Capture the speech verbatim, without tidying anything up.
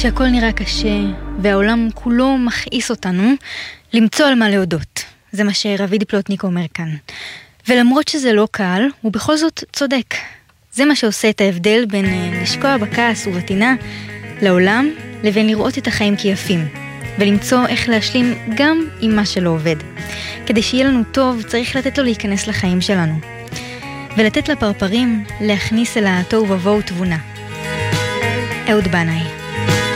כשהכל נראה קשה והעולם כולו מכעיס אותנו, למצוא על מה להודות. זה מה שרביד פלוטניק אומר כאן. ולמרות שזה לא קל, הוא בכל זאת צודק. זה מה שעושה את ההבדל בין לשקוע בכעס ובטינה לעולם, לבין לראות את החיים כיפים, ולמצוא איך להשלים גם עם מה שלא עובד. כדי שיהיה לנו טוב, צריך לתת לו להיכנס לחיים שלנו. ולתת לפרפרים להכניס אל התוהו ובוהו תבונה. אהוד בנאי.